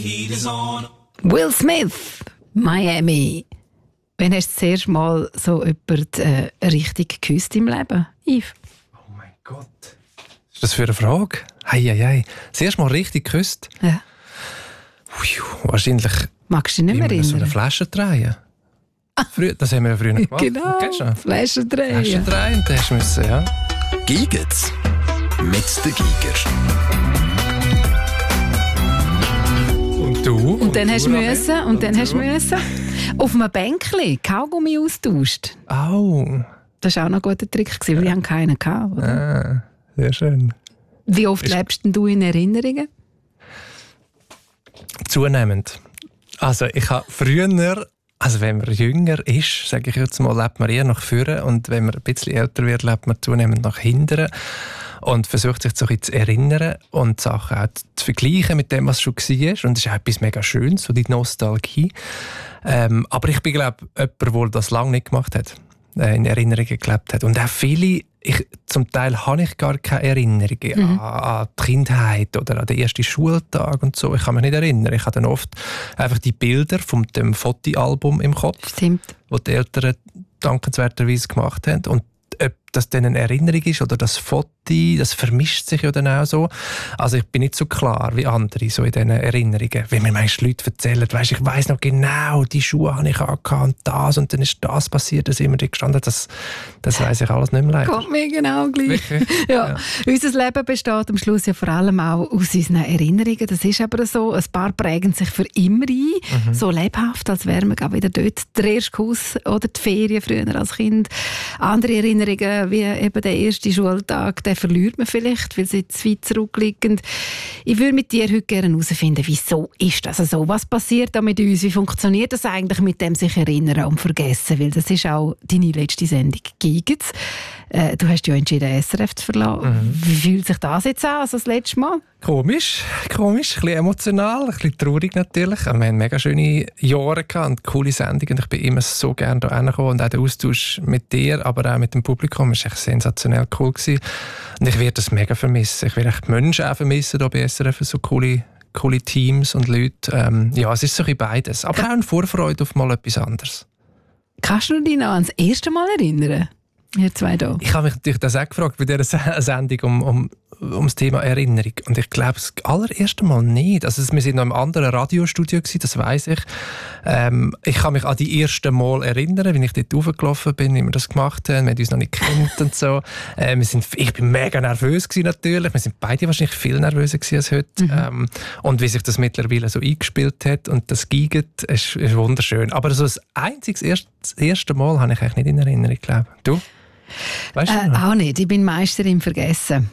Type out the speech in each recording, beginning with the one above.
Will Smith, Miami. Wann hast du das erste Mal so jemanden richtig geküsst im Leben, Yves? Oh mein Gott. Was ist das für eine Frage? Hei. Das erste Mal richtig geküsst? Ja. Wahrscheinlich. Magst du dich nicht mehr erinnern? So eine Flasche drehen. Das haben wir ja früher gemacht. Genau, Flaschen drehen. Flaschen drehen, das hast du ja. Giget's mit der Giger. Und du? Und dann hast du müssen. Auf einem Bänkchen Kaugummi austauscht. Oh. Das war auch noch ein guter Trick, weil ich keinen hatte. Oder? Sehr schön. Wie oft lebst denn du in Erinnerungen? Zunehmend. Also ich habe früher, wenn man jünger ist, sage ich jetzt mal, lebt man eher nach vorne, und wenn man ein bisschen älter wird, lebt man zunehmend nach hinten und versucht sich so ein bisschen zu erinnern und Sachen auch zu vergleichen mit dem, was schon war. Und das ist auch etwas mega Schönes, so die Nostalgie. Aber ich bin, glaube ich, jemand, der das lange nicht gemacht hat, in Erinnerungen gelebt hat. Und auch viele, zum Teil habe ich gar keine Erinnerungen an die Kindheit oder an den ersten Schultag und so. Ich kann mich nicht erinnern. Ich habe dann oft einfach die Bilder von dem Fotoalbum im Kopf, Stimmt. die die Eltern dankenswerterweise gemacht haben. Und ob das dann eine Erinnerung ist oder das Foto, das vermischt sich ja dann auch so. Also ich bin nicht so klar wie andere so in diesen Erinnerungen. Wenn mir manchmal Leute erzählen, ich weiss noch genau, die Schuhe habe ich angehabt und dann ist das passiert, dass immer gestanden, das weiss ich alles nicht mehr leider. Kommt mir genau gleich. Ja. Unser Leben besteht am Schluss ja vor allem auch aus unseren Erinnerungen. Das ist aber so. Ein paar prägen sich für immer ein. So lebhaft, als wären wir gerade wieder dort. Der erste Kuss oder die Ferien früher als Kind. Andere Erinnerungen, wie eben der erste Schultag, den verliert man vielleicht, weil sie zu weit zurückliegen. Ich würde mit dir heute gerne herausfinden, wieso ist das so? Was passiert da mit uns? Wie funktioniert das eigentlich mit dem sich erinnern und vergessen? Weil das ist auch deine letzte Sendung «Giget's». Du hast ja entschieden, SRF zu verlassen. Wie fühlt sich das jetzt an, also das letzte Mal? Komisch, ein bisschen emotional, ein bisschen traurig natürlich. Wir hatten mega schöne Jahre und coole Sendungen. Ich bin immer so gerne hier hingekommen und auch der Austausch mit dir, aber auch mit dem Publikum war echt sensationell cool gewesen. Und ich werde das mega vermissen. Ich werde die Menschen auch vermissen hier bei SRF, so coole Teams und Leute. Ja, es ist so ein bisschen beides. Aber auch eine Vorfreude auf mal etwas anderes. Kannst du dich noch ans erste Mal erinnern? Ihr zwei da. Ich habe mich natürlich das auch gefragt bei dieser Sendung um das Thema Erinnerung. Und ich glaube, das allererste Mal nicht. Also wir sind noch im anderen Radiostudio gewesen, das weiss ich. Ich kann mich an die ersten Mal erinnern, wenn ich dort hochgelaufen bin, wie wir das gemacht haben. Wir haben uns noch nicht gekannt und so. Ich bin mega nervös gewesen, natürlich. Wir sind beide wahrscheinlich viel nervöser gewesen als heute. Und wie sich das mittlerweile so eingespielt hat und das Giget, ist wunderschön. Aber so das erste Mal habe ich eigentlich nicht in Erinnerung, glaube ich. Du? Weißt du noch? Auch nicht. Ich bin Meister im Vergessen.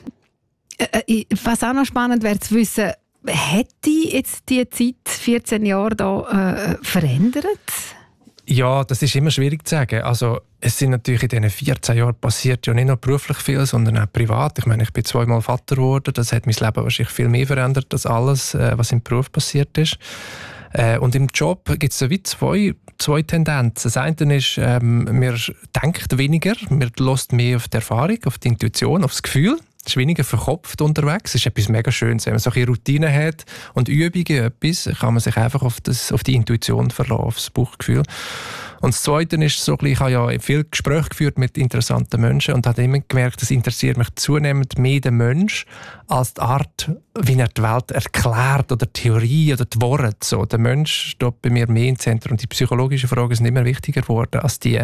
Was auch noch spannend wäre zu wissen, hätte jetzt die Zeit, 14 Jahre da, verändert? Ja, das ist immer schwierig zu sagen. Also, es sind natürlich in diesen 14 Jahren passiert ja nicht nur beruflich viel, sondern auch privat. Ich meine, ich bin 2-mal Vater geworden. Das hat mein Leben wahrscheinlich viel mehr verändert als alles, was im Beruf passiert ist. Und im Job gibt es wie zwei Tendenzen. Das eine ist, man denkt weniger, man lässt mehr auf die Erfahrung, auf die Intuition, auf das Gefühl. Es ist weniger verkopft unterwegs. Es ist etwas mega Schönes. Wenn man solche Routinen hat und Übungen, kann man sich einfach auf die Intuition verlassen, auf das Bauchgefühl. Und das Zweite ist so, ich habe ja viel Gespräche geführt mit interessanten Menschen und habe immer gemerkt, es interessiert mich zunehmend mehr der Mensch als die Art, wie er die Welt erklärt oder die Theorie oder die Worte. So, der Mensch steht bei mir mehr im Zentrum und die psychologischen Fragen sind immer wichtiger geworden als die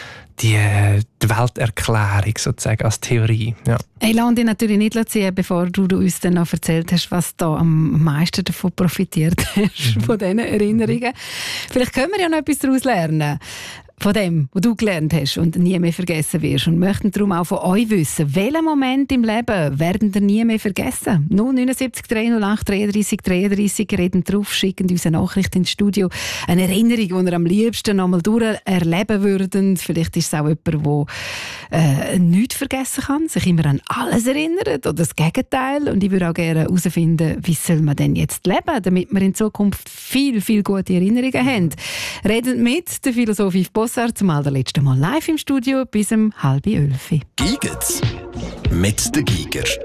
Welterklärung sozusagen als Theorie. Ja. Ich lasse dich natürlich nicht ziehen, bevor du uns dann noch erzählt hast, was du am meisten davon profitiert hast, von diesen Erinnerungen. Vielleicht können wir ja noch etwas daraus lernen. Von dem, was du gelernt hast und nie mehr vergessen wirst. Und möchten darum auch von euch wissen, welchen Moment im Leben werden ihr nie mehr vergessen? 079 308 33 33, reden drauf, schicken uns eine Nachricht ins Studio. Eine Erinnerung, die ihr am liebsten noch mal erleben würdet. Vielleicht ist es auch jemand, der nichts vergessen kann, sich immer an alles erinnert oder das Gegenteil. Und ich würde auch gerne herausfinden, wie soll man denn jetzt leben, damit wir in Zukunft viel, viel gute Erinnerungen haben. Redet mit, der Philosoph Yves Bossart, zumal der letzte Mal live im Studio bis um 10:30. Giget's mit der Giger.